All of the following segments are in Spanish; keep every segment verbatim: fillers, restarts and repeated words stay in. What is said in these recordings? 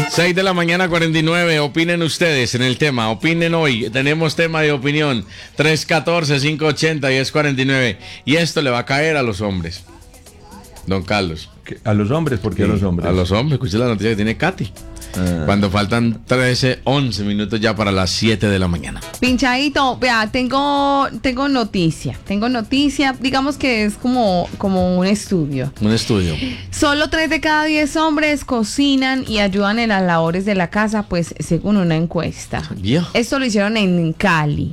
seis de la mañana, cuarenta y nueve. Opinen ustedes en el tema. Opinen hoy. Tenemos tema de opinión. tres uno cuatro, cinco ocho cero, uno cero cuatro nueve. Y esto le va a caer a los hombres. Don Carlos. ¿A los hombres? ¿Por qué sí, a los hombres? A los hombres. Escuché la noticia que tiene Katy. Ah. Cuando faltan trece, once minutos ya para las siete de la mañana. Pinchadito, vea, tengo, tengo noticia. Tengo noticia, digamos que es como, como un estudio. Un estudio. Solo tres de cada diez hombres cocinan y ayudan en las labores de la casa, pues según una encuesta. Yeah. Esto lo hicieron en Cali.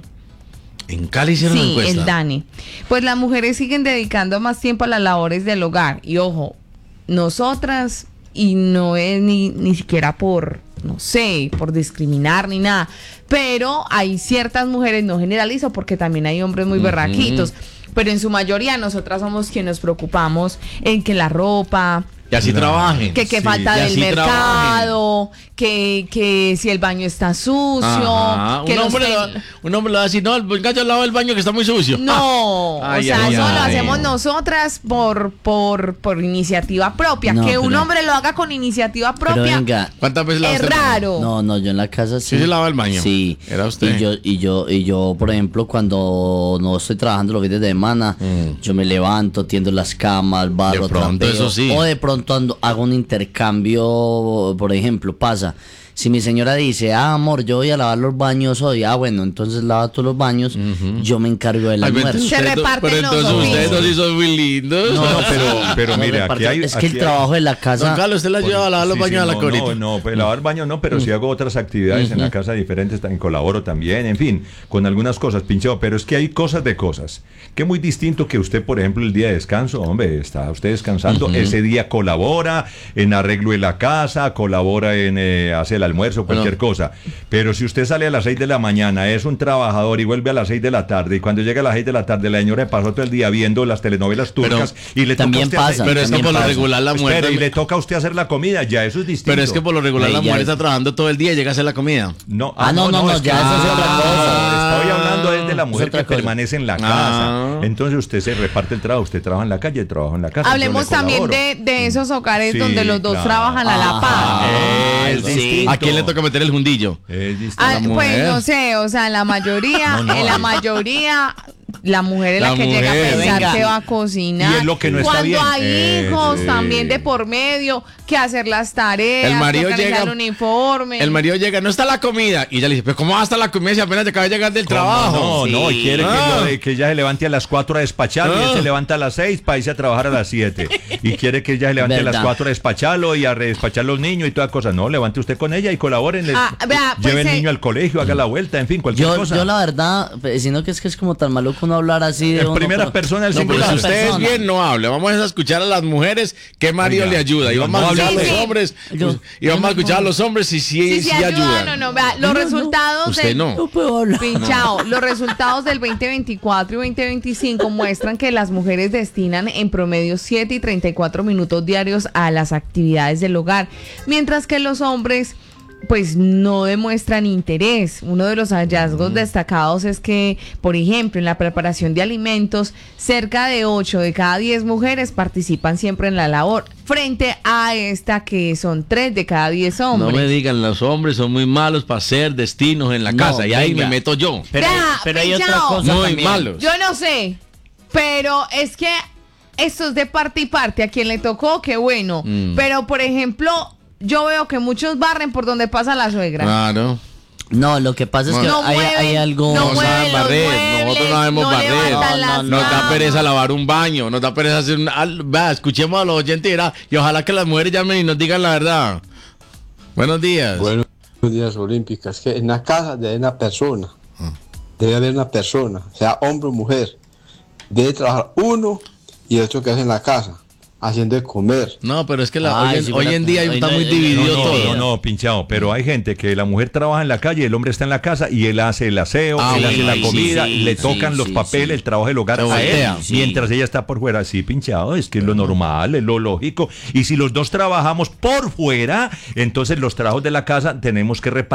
¿En Cali hicieron sí, una encuesta? Sí, el Dani. Pues las mujeres siguen dedicando más tiempo a las labores del hogar. Y ojo, nosotras... Y no es ni, ni siquiera por, no sé, por discriminar ni nada. Pero hay ciertas mujeres, no generalizo, porque también hay hombres muy uh-huh. berraquitos. Pero en su mayoría nosotras somos quienes nos preocupamos en que la ropa... Y así no. trabajen. Que, que sí. falta del mercado, que, que si el baño está sucio. Que un, hombre ten... lo, un hombre le va a decir, no, el gallo al lado del baño que está muy sucio. No, ay, o sea, ay, eso ay, lo ay. hacemos nosotras por, por, por iniciativa propia. No, que pero... un hombre lo haga con iniciativa propia. Pero venga, ¿cuántas veces es raro? No, no, yo en la casa sí. ¿Sí se lava el baño? Sí. Era usted. Y yo, y yo, y yo por ejemplo, cuando no estoy trabajando los fines de semana, mm. yo me levanto, tiendo las camas, barro, de pronto, trapeo, eso sí. O de pronto Ando, hago un intercambio, por ejemplo, pasa, si mi señora dice, ah, amor, yo voy a lavar los baños hoy, ah, bueno, entonces lava tú los baños, uh-huh. yo me encargo del almuerzo. Se reparten pero los entonces ustedes dos sí son muy lindos. No, no pero, pero mire, aquí hay... Es aquí que el trabajo hay... de la casa... Don Carlos, usted la lleva a lavar los sí, baños sí, a la no, corita. No, no, pues lavar baños no, pero sí hago otras actividades uh-huh. en la casa diferentes, también colaboro también, en fin, con algunas cosas, pinchado, pero es que hay cosas de cosas. Que muy distinto que usted, por ejemplo, el día de descanso, hombre, está usted descansando, uh-huh. ese día colabora en arreglo de la casa, colabora en eh, hacer el almuerzo, cualquier bueno. cosa. Pero si usted sale a las seis de la mañana, es un trabajador y vuelve a las seis de la tarde, y cuando llega a las seis de la tarde, la señora pasó todo el día viendo las telenovelas turcas pero y le toca a usted pasa, hacer, pero es que por lo regular la mujer espera, y le toca a usted hacer la comida, ya eso es distinto. Pero es que por lo regular la mujer ya. está trabajando todo el día y llega a hacer la comida. No, ah, no, no, no, no, ya eso es otra cosa. Estoy hablando desde la mujer que cosa. permanece en la casa. Ah. Entonces usted se reparte el trabajo, usted trabaja en la calle, trabaja en la casa. Hablemos también de, de esos hogares sí, donde los dos claro. trabajan a la par. Ah, sí. ¿A quién le toca meter el fundillo? Ah, pues no sé, o sea, en la mayoría, no, no, en la mayoría, la mujer es la, la que mujer, llega a pensar venga. que va a cocinar. Y es lo que no está Cuando bien. hay eh, hijos sí. también de por medio, que hacer las tareas, el marido llega, el uniforme. El marido llega, no está la comida. Y ella le dice, pero ¿cómo va a estar la comida si apenas te acaba de llegar del trabajo? No, sí. no, y quiere ah. que, yo, que ella se levante a las cuatro a despacharlo ah. y él se levanta a las seis para irse a trabajar a las siete. Y quiere que ella se levante ¿verdad? a las cuatro a despacharlo y a despachar los niños y todas cosas. No, levante usted con ella y colaboren. Ah, vea, lleve pues, el niño eh, al colegio, haga la vuelta, en fin, cualquier yo, cosa. Yo la verdad, sino que es que es como tan maluco no hablar así de en uno, primera pero, persona, el no, singular. Si usted es bien, no hable. Vamos a escuchar a las mujeres qué marido Oiga, le ayuda. Y vamos no, a escuchar sí, a los sí. hombres. Yo, y vamos a escuchar a los hombres si sí, sí, sí, sí ayudan. No, no, vea, los no, resultados. No. Usted del, no. No puedo hablar. Pinchao, los resultados del veinte veinticuatro y veinte veinticinco muestran que las mujeres destinan en promedio siete y treinta y cuatro minutos diarios a las actividades del hogar, mientras que los hombres pues no demuestran interés. Uno de los hallazgos mm. destacados es que, por ejemplo, en la preparación de alimentos, cerca de ocho de cada diez mujeres participan siempre en la labor, frente a esta que son tres de cada diez hombres. No me digan, los hombres son muy malos para hacer destinos en la no, casa, y ahí venga. me meto yo. Pero, ya, pero hay otra cosa muy también. malos. Yo no sé, pero es que esto es de parte y parte. A quien le tocó, qué bueno. Mm. Pero, por ejemplo, yo veo que muchos barren por donde pasa la suegra. Claro. No, lo que pasa es que no hay, mueven, hay algo... No, no mueven saben barrer, muebles, nosotros no sabemos no barrer. No, no, nos da camas. pereza lavar un baño, nos da pereza hacer un... Va, escuchemos a los oyentes y, y ojalá que las mujeres llamen y nos digan la verdad. Buenos días. Buenos días, Olímpicas. Que en la casa de una persona, ah. debe haber una persona, sea hombre o mujer, debe trabajar uno y el otro que hace en la casa, haciendo de comer. No, pero es que la, Ay, hoy, si hoy en día hoy está no, muy no, dividido no, todo. No, no, pinchado, pero hay gente que la mujer trabaja en la calle, el hombre está en la casa y él hace el aseo, ah, él sí, hace la comida, sí, y le tocan sí, los sí, papeles, sí. el trabajo del hogar a él, sí. mientras ella está por fuera. Sí, pinchado, es que es lo normal, es lo lógico. Y si los dos trabajamos por fuera, entonces los trabajos de la casa tenemos que repartir.